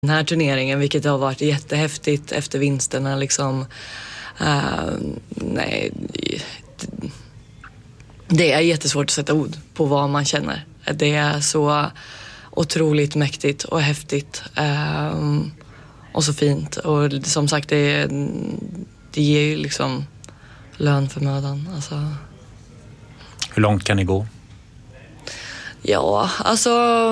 Den här turneringen, vilket har varit jättehäftigt efter vinsterna liksom. Nej, det är jättesvårt att sätta ord på vad man känner. Det är så otroligt mäktigt och häftigt och så fint. Och som sagt, det ger ju liksom lön för mödan. Alltså. Hur långt kan ni gå? Ja, alltså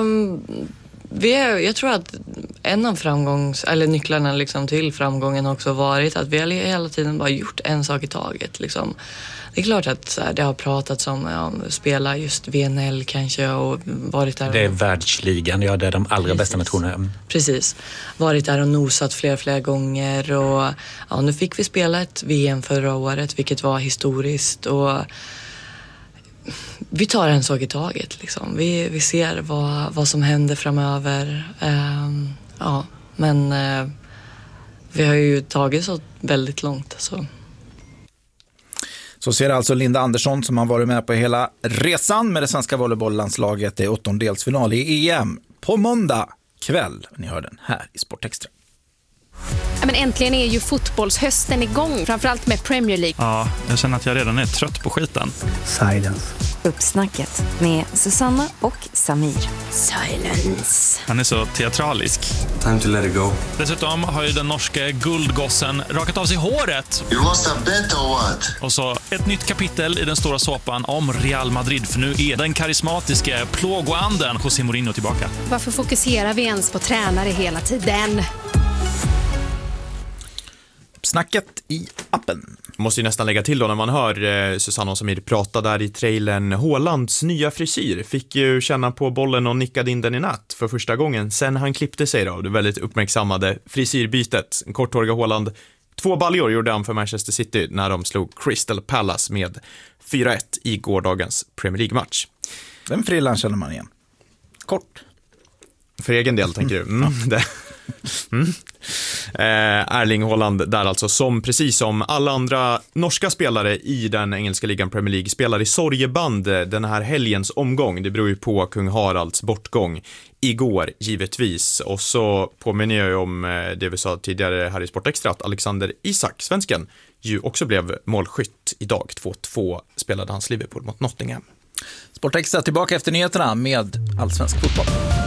jag tror att en av nycklarna liksom till framgången har också varit att vi har hela tiden bara gjort en sak i taget. Liksom. Det är klart att det har pratats om att spela just VNL kanske och varit där. Det är världsligan, ja, det är de allra bästa nationerna. Precis. Varit där och nosat flera gånger och ja, nu fick vi spela ett VM förra året, vilket var historiskt och vi tar en sak i taget liksom. Vi ser vad som händer framöver. Ja, men vi har ju tagit så väldigt långt Så ser alltså Linda Andersson som har varit med på hela resan med det svenska volleybolllandslaget i åttondelsfinal i EM på måndag kväll. Ni hör den här i Sportextra. Ja, men äntligen är ju fotbollshösten igång, framförallt med Premier League. Ja, jag känner att jag redan är trött på skiten. Silence. Uppsnacket med Susanna och Samir. Silence. Han är så teatralisk. Time to let it go. Dessutom har ju den norske guldgossen rakat av sig håret. You lost a bet or what? Och så ett nytt kapitel i den stora såpan om Real Madrid. För nu är den karismatiske plågoanden José Mourinho tillbaka. Varför fokuserar vi ens på tränare hela tiden? Snacket i appen. Måste ju nästan lägga till då när man hör Susanna och Samir prata där i trailern. Haalands nya frisyr fick ju känna på bollen och nickade in den i natt för första gången sen han klippte sig då. Det väldigt uppmärksammade frisyrbytet. En korthåriga Haaland. 2 baljor gjorde han för Manchester City när de slog Crystal Palace med 4-1 i gårdagens Premier League-match. Den frillan känner man igen. Kort. För egen del tänker du. Erling Haaland där alltså, som precis som alla andra norska spelare i den engelska ligan Premier League spelar i sorgeband den här helgens omgång. Det beror ju på kung Haralds bortgång igår givetvis. Och så påminner jag ju om det vi sa tidigare här i Sportextra att Alexander Isak, svensken, ju också blev målskytt idag. 2-2 spelade hans Liverpool mot Nottingham. Sportextra tillbaka efter nyheterna med allsvensk fotboll.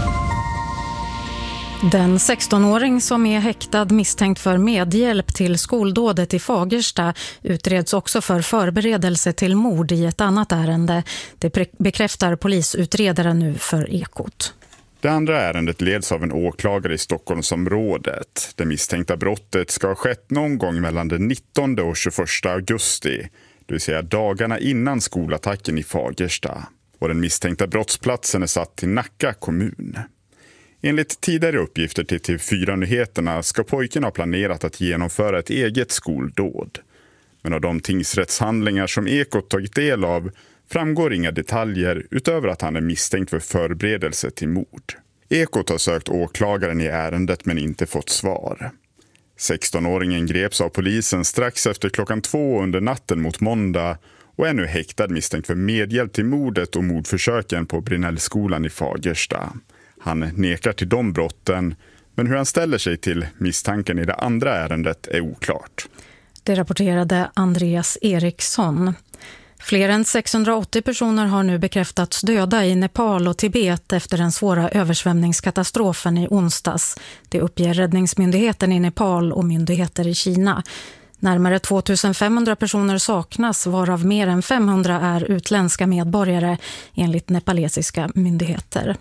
Den 16-åring som är häktad misstänkt för medhjälp till skoldådet i Fagersta utreds också för förberedelse till mord i ett annat ärende. Det bekräftar polisutredaren nu för Ekot. Det andra ärendet leds av en åklagare i Stockholmsområdet. Det misstänkta brottet ska ha skett någon gång mellan den 19 och 21 augusti, det vill säga dagarna innan skolattacken i Fagersta. Och den misstänkta brottsplatsen är satt till Nacka kommun. Enligt tidigare uppgifter till TV4-nyheterna ska pojken ha planerat att genomföra ett eget skoldåd. Men av de tingsrättshandlingar som Ekot tagit del av framgår inga detaljer utöver att han är misstänkt för förberedelse till mord. Ekot har sökt åklagaren i ärendet men inte fått svar. 16-åringen greps av polisen strax efter 2:00 under natten mot måndag och är nu häktad misstänkt för medhjälp till mordet och mordförsöken på Brinnellskolan i Fagersta. Han nekar till de brotten, men hur han ställer sig till misstanken i det andra ärendet är oklart. Det rapporterade Andreas Eriksson. Fler än 680 personer har nu bekräftats döda i Nepal och Tibet efter den svåra översvämningskatastrofen i onsdags. Det uppger räddningsmyndigheten i Nepal och myndigheter i Kina. Närmare 2500 personer saknas, varav mer än 500 är utländska medborgare enligt nepalesiska myndigheter.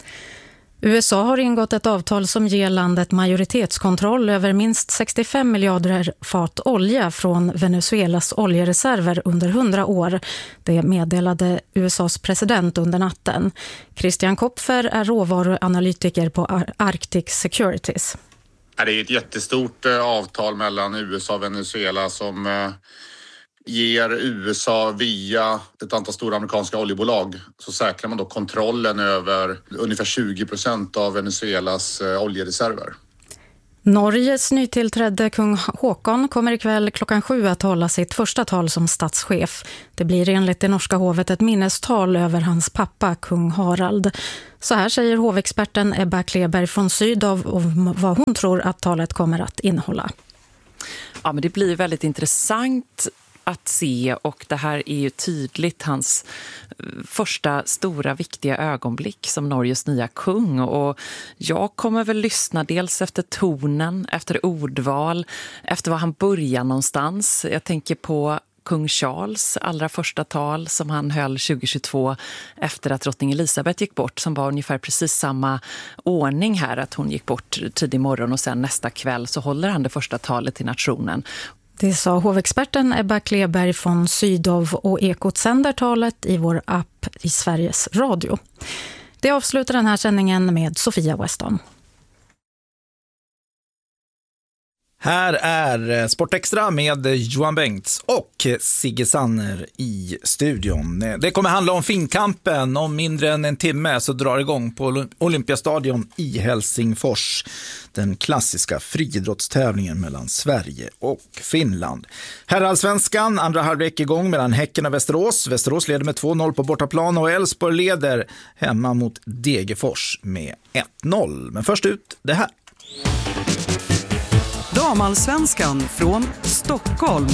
USA har ingått ett avtal som ger landet majoritetskontroll över minst 65 miljarder fat olja från Venezuelas oljereserver under 100 år. Det meddelade USAs president under natten. Christian Kopfer är råvaruanalytiker på Arctic Securities. Det är ett jättestort avtal mellan USA och Venezuela som ger USA via ett antal stora amerikanska oljebolag, så säkrar man då kontrollen över ungefär 20% av Venezuelas oljereserver. Norges nytillträdde kung Håkon kommer ikväll 7:00 att hålla sitt första tal som statschef. Det blir enligt det norska hovet ett minnestal över hans pappa, kung Harald. Så här säger hovexperten Ebba Kleberg från Sydow om vad hon tror att talet kommer att innehålla. Ja, men det blir väldigt intressant att se, och det här är ju tydligt hans första stora viktiga ögonblick som Norges nya kung, och jag kommer väl lyssna dels efter tonen, efter ordval, efter var han börjar någonstans. Jag tänker på kung Charles allra första tal som han höll 2022 efter att drottning Elisabeth gick bort, som var ungefär precis samma ordning här, att hon gick bort tidig morgon och sen nästa kväll så håller han det första talet till nationen. Det sa hovexperten Ebba Kleberg från Sydow, och Ekot sänder talet i vår app i Sveriges Radio. Det avslutar den här sändningen med Sofia Weston. Här är Sportextra med Johan Bengts och Sigge Sanner i studion. Det kommer handla om finkampen. Om mindre än en timme så drar igång på Olympiastadion i Helsingfors. Den klassiska friidrottstävlingen mellan Sverige och Finland. Herrallsvenskan, andra halvlek igång mellan Häcken och Västerås. Västerås leder med 2-0 på bortaplan och Elfsborg leder hemma mot Degerfors med 1-0. Men först ut det här. Damallsvenskan från Stockholm.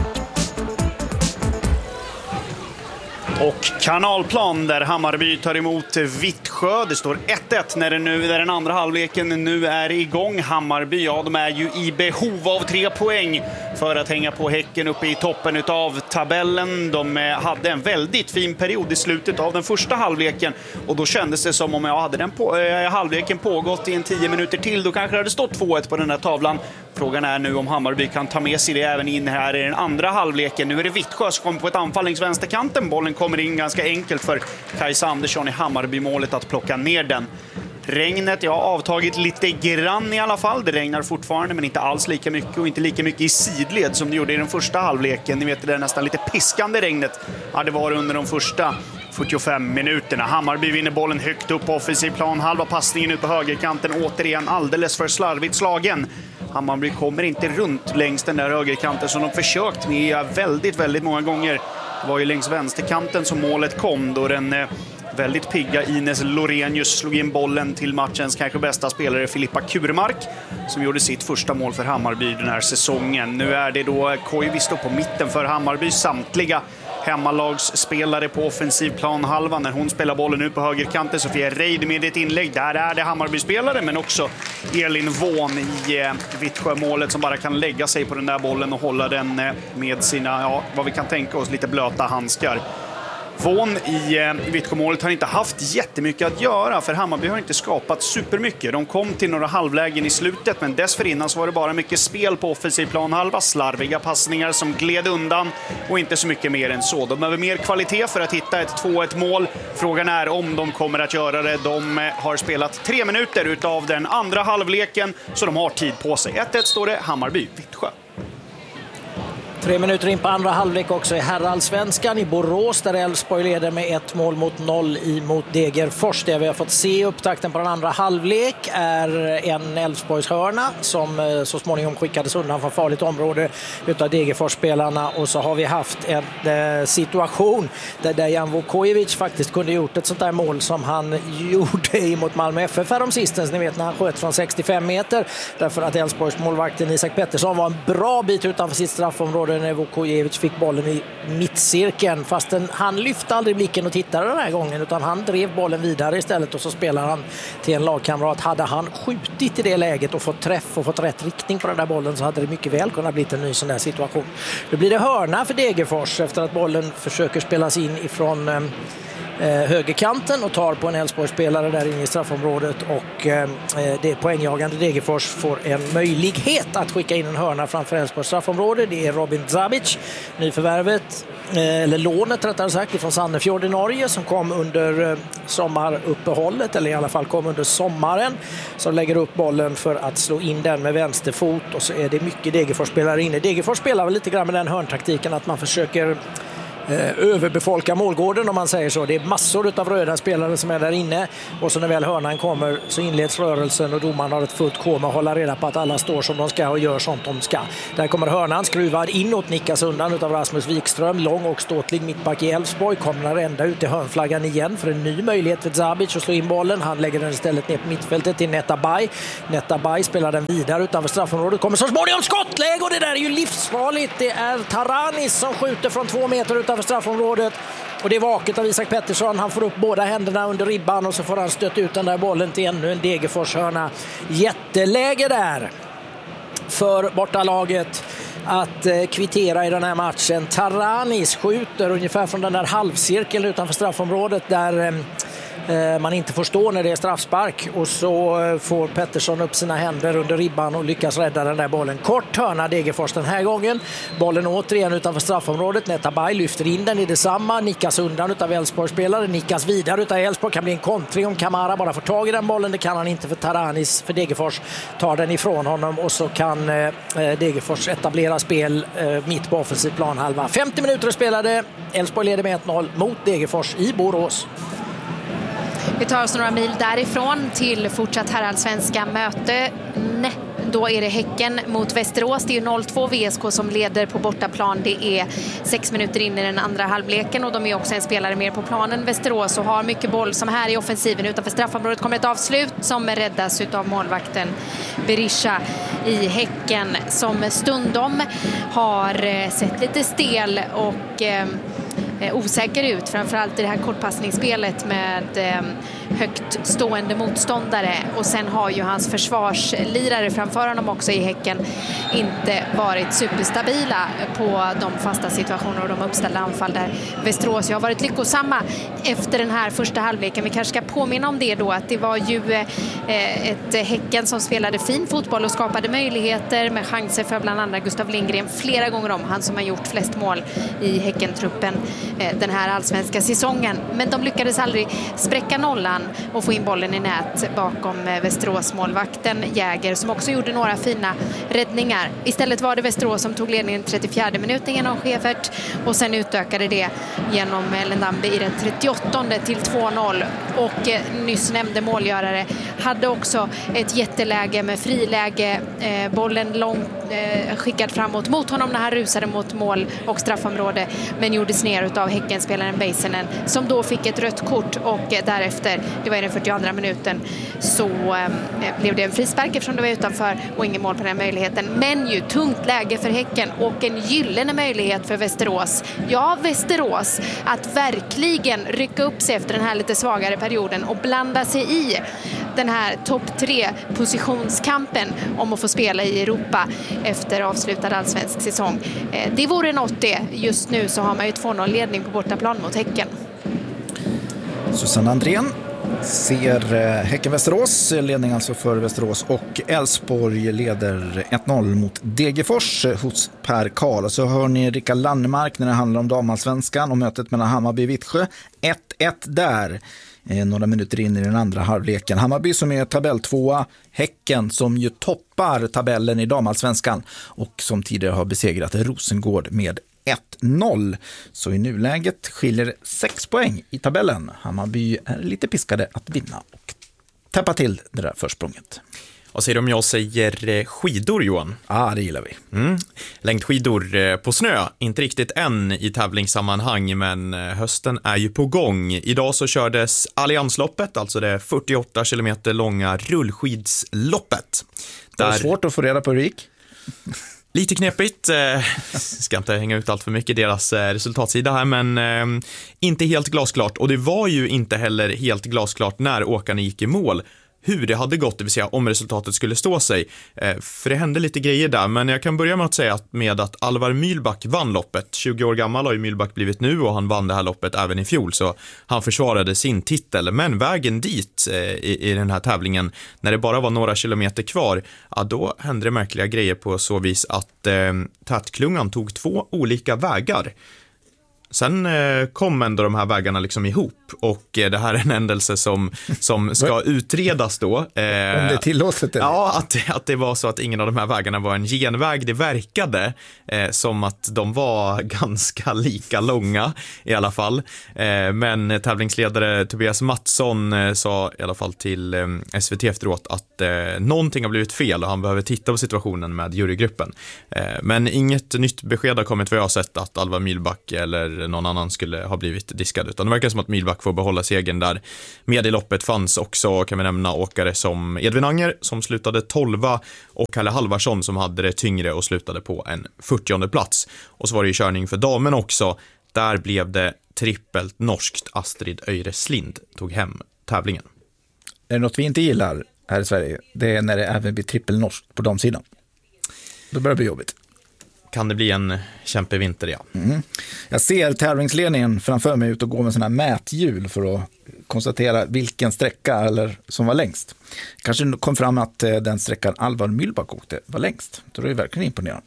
Och Kanalplan där Hammarby tar emot Vittsjö. Det står 1-1 när den andra halvleken nu är igång. Hammarby, ja, de är ju i behov av 3 poäng för att hänga på Häcken uppe i toppen av tabellen. De hade en väldigt fin period i slutet av den första halvleken, och då kändes det som om jag hade den halvleken pågått i 10 minuter till, då kanske det hade stått 2-1 på den här tavlan. Frågan är nu om Hammarby kan ta med sig det även in här i den andra halvleken. Nu är det Vittsjö som kommer på ett anfall längs vänsterkanten. Bollen kommer in ganska enkelt för Kajsa Andersson i Hammarby-målet att plocka ner den. Regnet, ja, avtagit lite grann i alla fall. Det regnar fortfarande, men inte alls lika mycket, och inte lika mycket i sidled som det gjorde i den första halvleken. Ni vet, det är nästan lite piskande regnet. Ja, det var under de första 45 minuterna. Hammarby vinner bollen högt upp på offensiv plan. Halva passningen ut på högerkanten, återigen alldeles för slarvigt slagen. Hammarby kommer inte runt längs den där högerkanten som de försökt med väldigt, väldigt många gånger. Det var ju längs vänsterkanten som målet kom, då den väldigt pigga Ines Lorenius slog in bollen till matchens kanske bästa spelare Filippa Kurmark, som gjorde sitt första mål för Hammarby den här säsongen. Nu är det då Koivisto på mitten för Hammarby. Samtliga hemmalagsspelare på offensiv planhalva. När hon spelar bollen ut på högerkanten, Sofia Reid med ett inlägg. Där är det Hammarby-spelare, men också Elin Vån i Vittsjö-målet som bara kan lägga sig på den där bollen och hålla den med sina, ja, vad vi kan tänka oss, lite blöta handskar. Vån i Vittsjö-målet har inte haft jättemycket att göra, för Hammarby har inte skapat supermycket. De kom till några halvlägen i slutet, men dessförinnan så var det bara mycket spel på offensiv planhalva, slarviga passningar som gled undan och inte så mycket mer än så. De behöver mer kvalitet för att hitta ett 2-1 mål. Frågan är om de kommer att göra det. De har spelat 3 minuter utav den andra halvleken, så de har tid på sig. 1-1 står det, Hammarby-Vittsjö. 3 minuter in på andra halvlek också i herrallsvenskan i Borås, där Elfsborg leder med 1-0 mot Degerfors. Det vi har fått se i upptakten på den andra halvlek är en Elfsborgs hörna som så småningom skickades undan från farligt område utav Degerfors-spelarna, och så har vi haft en situation där Dejan Vukojevic faktiskt kunde gjort ett sånt där mål som han gjorde mot Malmö FF här om sistens. Ni vet, när han sköt från 65 meter, därför att Elfsborgs målvakten Isak Pettersson var en bra bit utanför sitt straffområde när Vukojevic fick bollen i mittcirkeln, fastän han lyfte aldrig blicken och tittade den här gången, utan han drev bollen vidare istället, och så spelar han till en lagkamrat. Hade han skjutit i det läget och fått träff och fått rätt riktning på den där bollen, så hade det mycket väl kunnat bli en ny sån där situation. Nu blir det hörna för Degerfors efter att bollen försöker spelas in ifrån högerkanten och tar på en Elfsborgsspelare där inne i straffområdet, och det poängjagande Degerfors får en möjlighet att skicka in en hörna framför Elfsborgs straffområde. Det är Robin Zabic, nyförvärvet, eller lånet rättare sagt, från Sandefjord i Norge, som kom under sommaruppehållet, eller i alla fall kom under sommaren, som lägger upp bollen för att slå in den med vänsterfot, och så är det mycket Degerfors-spelare inne. Degerfors spelar väl lite grann med den hörntaktiken att man försöker överbefolka målgården om man säger så. Det är massor av röda spelare som är där inne och så när väl hörnan kommer så inleds rörelsen och domaren har ett fullt sjå med att hålla reda på att alla står som de ska och gör sånt de ska. Där kommer hörnan skruvad inåt, nickas undan utav Rasmus Wikström, lång och ståtlig mittback i Elfsborg, kommer ända ut i hörnflaggan igen för en ny möjlighet för Zabic att slå in bollen. Han lägger den istället ner på mittfältet till Netabay. Netabay spelar den vidare utanför straffområdet, kommer så småningom skottläge och det där är ju livsfarligt. Det är Taranis som skjuter från 2 meter utanför straffområdet och det är vaket av Isak Pettersson. Han får upp båda händerna under ribban och så får han stöta ut den där bollen till ännu en Degerfors-hörna. Jätteläge där för bortalaget att kvittera i den här matchen. Taranis skjuter ungefär från den där halvcirkeln utanför straffområdet där man inte får stå när det är straffspark och så får Pettersson upp sina händer under ribban och lyckas rädda den där bollen. Kort hörna Degerfors den här gången. Bollen återigen utanför straffområdet. Netabay lyfter in den i detsamma. Nickas undan utav Elfsborg-spelare. Nickas vidare utav Elfsborg. Kan bli en kontring om Kamara bara får tag i den bollen. Det kan han inte för Taranis för Degerfors tar den ifrån honom och så kan Degerfors etablera spel mitt på offensiv planhalva. 50 minuter spelade. Elfsborg leder med 1-0 mot Degerfors i Borås. Vi tar oss några mil därifrån till fortsatt herrallsvenska möte. Då är det Häcken mot Västerås. Det är 0-2 VSK som leder på bortaplan. Det är 6 minuter in i den andra halvleken och de är också en spelare mer på planen. Västerås och har mycket boll som här i offensiven. Utanför straffområdet kommer ett avslut som räddas av målvakten Berisha i Häcken som stundom har sett lite stel och osäker ut, framförallt i det här kortpassningsspelet med högt stående motståndare och sen har ju hans försvarslirare framför honom också i Häcken inte varit superstabila på de fasta situationer och de uppställda anfall där Västerås har varit lyckosamma efter den här första halvleken. Vi kanske ska påminna om det då att det var ju ett Häcken som spelade fin fotboll och skapade möjligheter med chanser för bland andra Gustav Lindgren flera gånger om, han som har gjort flest mål i Häcken-truppen den här allsvenska säsongen. Men de lyckades aldrig spräcka nollan och få in bollen i nät bakom Västerås-målvakten Jäger som också gjorde några fina räddningar. Istället var det Västerås som tog ledningen i 34 minuten genom Schäfert och sen utökade det genom Lendambi i den 38 till 2-0 och nyss nämnde målgörare hade också ett jätteläge med friläge, bollen långt skickad framåt mot honom när han rusade mot mål och straffområde men gjordes ner utav Häckenspelaren Beisenen som då fick ett rött kort och därefter, det var i den 42 minuten, så blev det en frispark eftersom det var utanför och ingen mål på den möjligheten. Men ju tungt läge för Häcken och en gyllene möjlighet för Västerås. Ja, Västerås att verkligen rycka upp sig efter den här lite svagare perioden och blanda sig i den här topp 3-positionskampen om att få spela i Europa efter avslutad allsvensk säsong. Det vore något det. Just nu så har man ju 2-0-ledning på bortaplan mot Häcken. Susanne Andrén ser Häcken-Västerås, ledning alltså för Västerås, och Elfsborg leder 1-0 mot Degerfors hos Per Karl. Så hör ni Rickard Lannemark när det handlar om damallsvenskan och mötet mellan Hammarby och Vittsjö. 1-1 där. Några minuter in i den andra halvleken. Hammarby som är tabelltvåa, Häcken som ju toppar tabellen i damallsvenskan och som tidigare har besegrat Rosengård med 1-0. Så i nuläget skiljer 6 poäng i tabellen. Hammarby är lite piskade att vinna och täppa till det där försprånget. Vad säger du om jag säger skidor, Johan? Ja, det gillar vi. Längdskidor på snö, inte riktigt än i tävlingssammanhang, men hösten är ju på gång. Idag så kördes Alliansloppet, alltså det 48 kilometer långa rullskidsloppet. Det är svårt att få reda på hur det gick. Lite knepigt, ska inte hänga ut allt för mycket deras resultatsida här, men inte helt glasklart. Och det var ju inte heller helt glasklart när åkarna gick i mål hur det hade gått, det vill säga om resultatet skulle stå sig. För det hände lite grejer där, men jag kan börja med att säga att Alvar Mühlback vann loppet. 20 år gammal har ju Mühlback blivit nu och han vann det här loppet även i fjol, så han försvarade sin titel. Men vägen dit i den här tävlingen, när det bara var några kilometer kvar, ja, då hände det märkliga grejer på så vis att tätklungan tog 2 olika vägar. Sen kom ändå de här vägarna liksom ihop och det här är en händelse som ska utredas då. Om det är tillåtet? Ja, att det var så att ingen av de här vägarna var en genväg. Det verkade som att de var ganska lika långa i alla fall. Men tävlingsledare Tobias Mattsson sa i alla fall till SVT efteråt att någonting har blivit fel och han behöver titta på situationen med jurygruppen. Men inget nytt besked har kommit vad jag har sett att Alva Mylback eller någon annan skulle ha blivit diskad, utan det verkar som att Mylback får behålla segern där. Med i loppet fanns också, kan vi nämna, åkare som Edvin Anger som slutade 12:a och Kalle Halvarsson som hade det tyngre och slutade på en 40:e plats. Och så var det ju körning för damen också. Där blev det trippelt norskt. Astrid Øyre-Slind tog hem tävlingen. Är det något vi inte gillar här i Sverige? Det är när det även blir trippelnorskt på damsidan. Då börjar det bli jobbigt. Kan det bli en kämpevinter, ja. Jag ser tävlingsledningen framför mig ut och gå med sådana här mäthjul för att konstatera vilken sträcka eller som var längst. Kanske kom fram att den sträckan Alvar Mylback åkte var längst. Det är ju verkligen imponerande.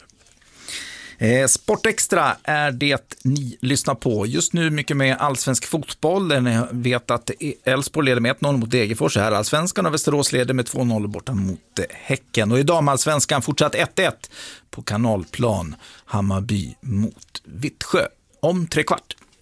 Sportextra är det ni lyssnar på. Just nu mycket med allsvensk fotboll. Där ni vet att Elfsborg leder med 1-0 mot Degerfors här. Allsvenskan och Västerås leder med 2-0 borta mot Häcken. Och idag med allsvenskan fortsatt 1-1 på Kanalplan. Hammarby mot Vittsjö om 3/4.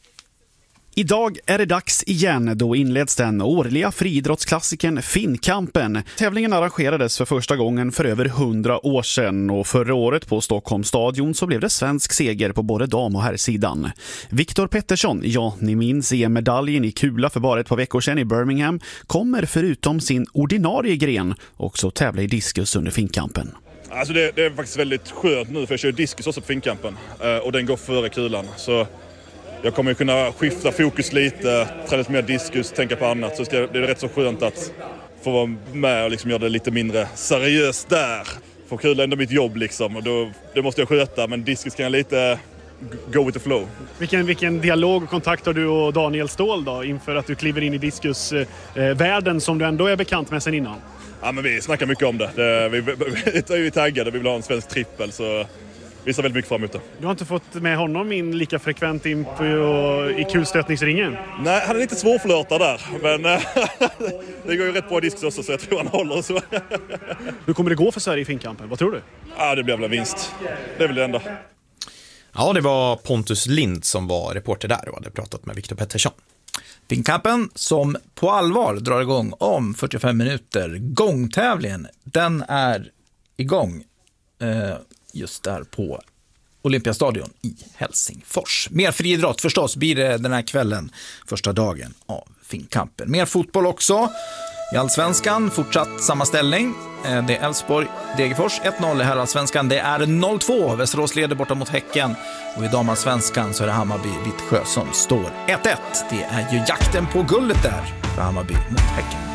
Idag är det dags igen, då inleds den årliga friidrottsklassikern Finnkampen. Tävlingen arrangerades för första gången för över 100 år sedan och förra året på Stockholms stadion så blev det svensk seger på både dam- och herrsidan. Viktor Pettersson, ja ni minns EM-medaljen i kula för bara ett par veckor sedan i Birmingham, kommer förutom sin ordinarie gren också tävla i diskus under Finnkampen. Alltså det är faktiskt väldigt skönt nu för jag kör diskus också på Finnkampen och den går före kulan så jag kommer kunna skifta fokus lite, träna lite mer diskus, tänka på annat. Så det är rätt så skönt att få vara med och liksom göra det lite mindre seriöst där. För kul är ändå mitt jobb liksom och det måste jag sköta. Men diskus kan jag lite go with the flow. Vilken dialog och kontakt har du och Daniel Ståhl då inför att du kliver in i diskusvärlden som du ändå är bekant med sen innan? Ja, men vi snackar mycket om det. Vi är taggade, vi vill ha en svensk trippel så... Vi ser väldigt mycket fram emot det. Du har inte fått med honom in lika frekvent in i kulstötningsringen? Nej, han är lite svårflörtad där. Men det går ju rätt bra i diskus också så jag tror han håller så. Hur kommer det gå för Sverige i Finnkampen? Vad tror du? Ja, det blir väl en vinst. Det är väl det enda. Ja, det var Pontus Lind som var reporter där och hade pratat med Viktor Pettersson. Finnkampen som på allvar drar igång om 45 minuter. Gångtävlingen, den är igång just där på Olympiastadion i Helsingfors. Mer friidrott förstås blir det den här kvällen, första dagen av Finnkampen. Mer fotboll också. I allsvenskan fortsatt samma ställning. Det är Elfsborg, Degerfors 1-0 i herrallsvenskan. Det är 0-2. Västerås leder borta mot Häcken. Och i damallsvenskan så är det Hammarby, Vittsjö som står 1-1. Det är ju jakten på guldet där för Hammarby mot Häcken.